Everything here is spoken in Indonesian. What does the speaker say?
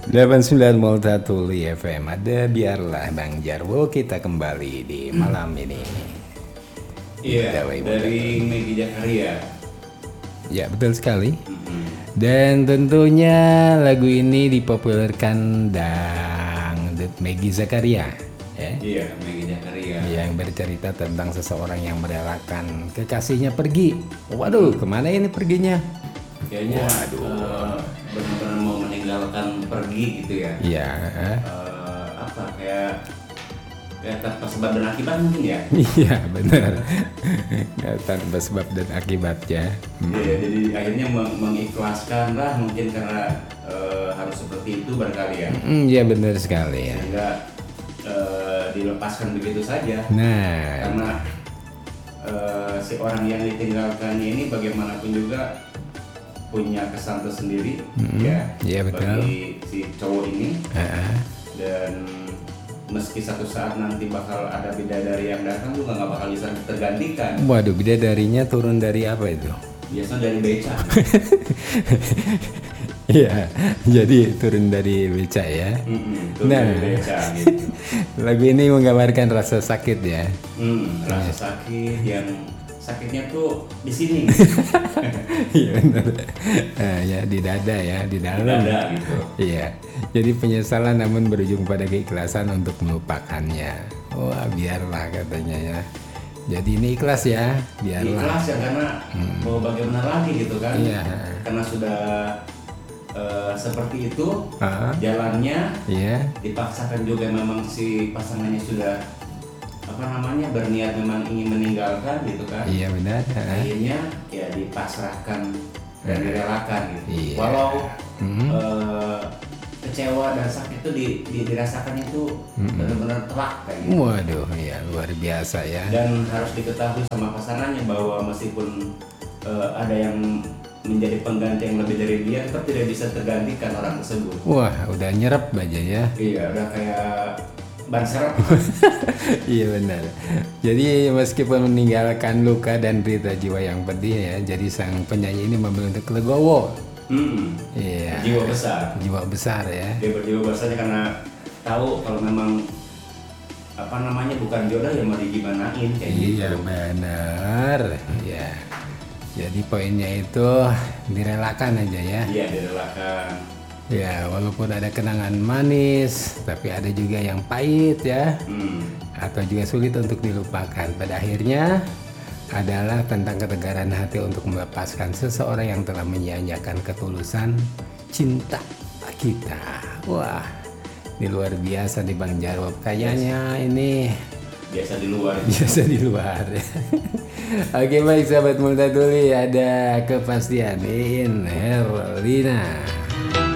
89,1 FM. Ada biarlah Bang Jarwo, kita kembali di malam ini. Iya, dari Megi Zakaria. Ya, betul sekali. Dan tentunya lagu ini dipopulerkan dangdut Megi Zakaria. Iya, Megi Zakaria. Yang bercerita tentang seseorang yang merelakan kekasihnya pergi. Waduh, kemana ini perginya? Kayaknya benar-benar mau meninggalkan pergi gitu ya. Iya. Kayak tanpa sebab dan akibat mungkin ya. Iya, benar. Tanpa sebab dan akibatnya. Iya, jadi akhirnya mengikhlaskan lah mungkin karena harus seperti itu barangkali ya. Iya, benar sekali ya. Sehingga dilepaskan begitu saja. Nah, Karena si orang yang ditinggalkannya ini bagaimanapun juga punya kesan tersendiri ya. Iya, betul. Bagi si cowok ini. Heeh. Dan meski satu saat nanti bakal ada bidadari yang datang juga nggak bakal bisa tergantikan. Waduh, bidadarinya turun dari apa itu? Biasanya dari beca. Iya, jadi turun dari beca ya. Turun dari beca gitu. Lagu ini menggambarkan rasa sakit ya. Rasa sakit yang sakitnya tuh di sini. Iya benar. Nah, ya di dada ya, di dalam. Dada gitu. Iya. Jadi penyesalan namun berujung pada keikhlasan untuk melupakannya. Wah, biarlah katanya ya. Jadi ini ikhlas ya, biarlah. Ikhlas ya karena mau bagaimana lagi gitu kan. Iya. Karena sudah seperti itu jalannya. Iya. Dipaksakan juga memang si pasangannya sudah berniat memang ingin meninggalkan gitu kan. Iya benar. Akhirnya ya dipasrahkan dan direlakan gitu. Iya. Walau kecewa dan sakit itu dirasakan itu benar-benar telak kayak gitu. Waduh, ya luar biasa ya. Dan harus diketahui sama pasangannya bahwa meskipun ada yang menjadi pengganti yang lebih dari dia, tetap tidak bisa tergantikan orang tersebut. Wah, udah nyerap aja ya. Iya, udah kayak ban serep. Iya benar. Jadi meskipun meninggalkan luka dan derita jiwa yang pedih ya, jadi sang penyanyi ini memilih untuk legowo. Iya. Jiwa besar. Jiwa besar ya. Dia berjiwa besarnya karena tahu kalau memang bukan jodoh ya mau digimanain kayak gitu. Iya benar. Iya. Jadi poinnya itu direlakan aja ya. Iya, direlakan. Ya, walaupun ada kenangan manis, tapi ada juga yang pahit ya. Atau juga sulit untuk dilupakan. Pada akhirnya adalah tentang ketegaran hati untuk melepaskan seseorang yang telah menyia-nyiakan ketulusan cinta kita. Wah, ini luar biasa di Bang Jarwo. Kayaknya ini Biasa di luar. biasa di luar. Oke baik sahabat Multatuli, ada kepastian in Herlina.